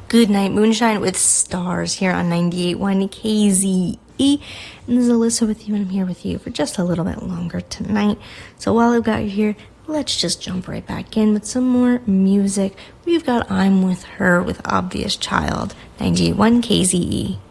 Good Night Moonshine with Stars here on 98.1 KZE. And this is Alyssa with you, and I'm here with you for just a little bit longer tonight. So while I've got you here, let's just jump right back in with some more music. We've got I'm With Her with Obvious Child, 98.1 KZE.